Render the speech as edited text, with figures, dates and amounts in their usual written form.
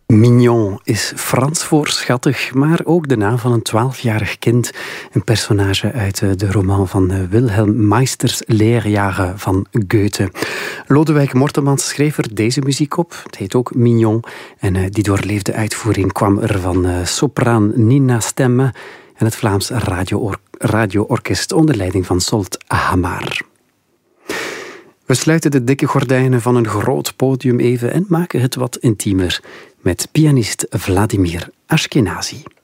Mignon is Frans voor schattig, maar ook de naam van een 12-jarig kind. Een personage uit de roman van Wilhelm Meisters Leerjaren van Goethe. Lodewijk Mortemans schreef er deze muziek op. Het heet ook Mignon. En die doorleefde uitvoering kwam er van sopraan Nina Stemme en het Vlaams radioorkest onder leiding van Solt Hamar. We sluiten de dikke gordijnen van een groot podium even en maken het wat intiemer met pianist Vladimir Ashkenazy.